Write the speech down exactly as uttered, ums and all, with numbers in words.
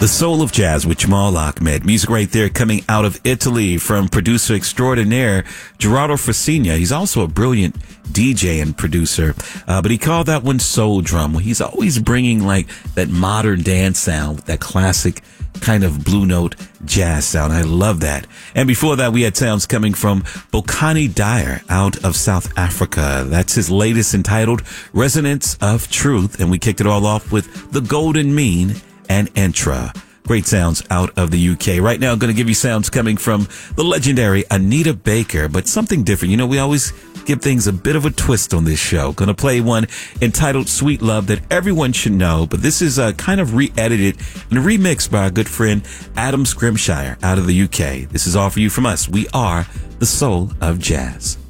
The Soul of Jazz with Jamal Ahmed. Music right there coming out of Italy from producer extraordinaire Gerardo Frassigna. He's also a brilliant D J and producer, uh, but he called that one Soul Drum. Well, he's always bringing like that modern dance sound, that classic kind of blue note jazz sound. I love that. And before that, we had sounds coming from Bokani Dyer out of South Africa. That's his latest, entitled Resonance of Truth. And we kicked it all off with The Golden Mean and Entra. Great sounds out of the U K. Right now, I'm going to give you sounds coming from the legendary Anita Baker, but something different. You know, we always give things a bit of a twist on this show. Going to play one entitled Sweet Love that everyone should know, but this is uh, kind of re-edited and remixed by our good friend Adam Scrimshire out of the U K. This is all for you from us. We are the Soul of Jazz.